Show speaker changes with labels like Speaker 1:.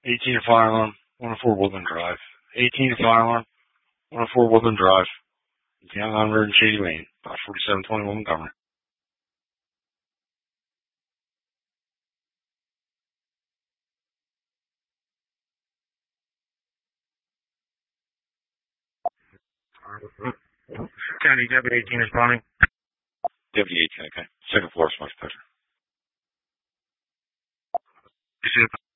Speaker 1: 18 fire alarm, 104 Woodland Drive. 18 fire alarm, 104 Woodland Drive. Young on Road in Shady Lane, about 4721 Montgomery. County Deputy 18 responding. Deputy 18, okay. Second floor is much better.